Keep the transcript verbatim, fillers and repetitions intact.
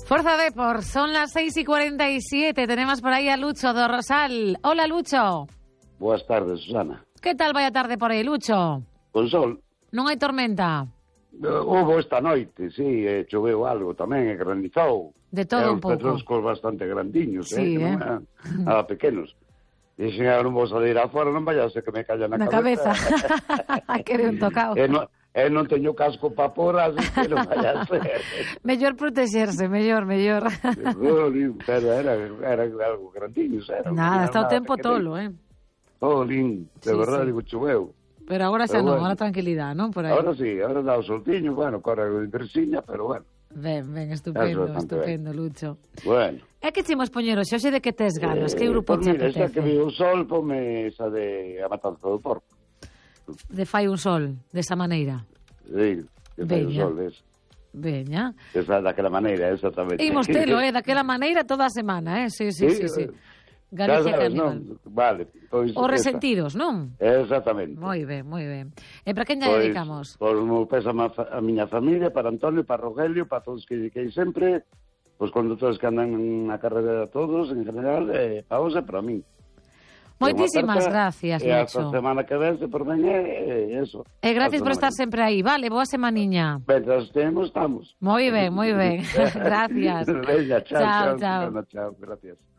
Forza Depor, son las seis y cuarenta y siete. Tenemos por ahí a Lucho do Rosal. Hola, Lucho. Boas tardes, Susana. Que tal vaya tarde por aí, Lucho? Con sol. Non hai tormenta? Uh, Hubo esta noite, sí, e choveu algo tamén, e granizou. De todo e un pouco. E os petroscos bastante grandiños, Sí, eh, eh? non eran nada pequenos. E se non vou salir afora, non vayase que me calla na, na cabeza. cabeza. Que de un tocado. E non, e non teño casco para por, así que non vayase. Mellor protexerse, mellor, mellor. Pero era, era algo grandiños, era. Nada, está o tempo tolo, eh? Todo lindo, de Sí, verdade, sí. digo, choveu. Pero agora xa Pero non, bueno. agora tranquilidade, non? Por aí. Ahora sí, ahora dá o soltiño, bueno, corre de Bersiña, pero bueno. Ben, ben, estupendo, Eso, estupendo, ben. Lucho. Bueno. É que chimos poñer hoxe, hoxe de que tes ganas, Eh, que grupo pues te mira, xa que apetece? vi o sol, pome esa de a matanza do porco. De fai un sol, desa maneira. Sí, que fai o Veña. sol, ves. Veña. Esa daquela maneira, exactamente. Imos telo, eh, daquela maneira toda a semana, eh? Sí, sí, sí, sí. eh, Galicia xa sabes, Caníbal. non? Vale, pois Os esa. resentidos, non? Exactamente. Moi ben, moi ben. E para quen lle Pois, dedicamos? Pois mo pesa a, fa- a miña familia, para Antonio, para Rogelio, para todos que que hai sempre, os condutores que andan na carretera todos, en general, e para vos e para mí. Moitísimas gracias, E hasta Lucho. a semana que ven, se por ben, e eso. E gracias por Hasta estar sempre aí. Vale, boa semaniña. Mientras estemos, estamos. Moi ben, moi ben. Gracias. Venga, chao, Chao, chao, chao. Susana, chao, gracias.